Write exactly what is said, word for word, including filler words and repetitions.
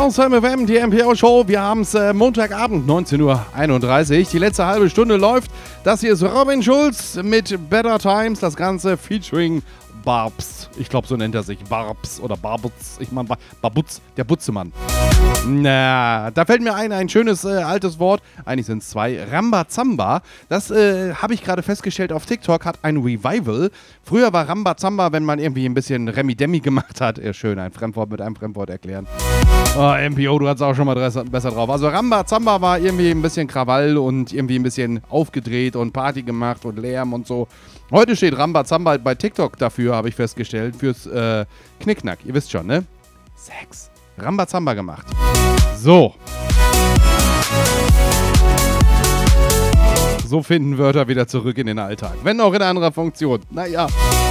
Aus M F M, die M P O-Show. Wir haben es äh, Montagabend, neunzehn Uhr einunddreißig. Die letzte halbe Stunde läuft. Das hier ist Robin Schulz mit Better Times. Das Ganze featuring Barbs. Ich glaube, so nennt er sich. Barbs oder Barbutz. Ich meine, Barbutz, der Butzemann. Na, da fällt mir ein, ein schönes äh, altes Wort. Eigentlich sind es zwei. Rambazamba. Das äh, habe ich gerade festgestellt auf TikTok, hat ein Revival. Früher war Rambazamba, wenn man irgendwie ein bisschen Remi-Demi gemacht hat. Ja, schön, ein Fremdwort mit einem Fremdwort erklären. Oh, M P O, du hattest auch schon mal besser drauf. Also Rambazamba war irgendwie ein bisschen Krawall und irgendwie ein bisschen aufgedreht und Party gemacht und Lärm und so. Heute steht Rambazamba bei TikTok dafür, habe ich festgestellt, fürs äh, Knickknack. Ihr wisst schon, ne? Sex. Rambazamba gemacht. So. So finden Wörter wieder zurück in den Alltag. Wenn auch in anderer Funktion. Naja.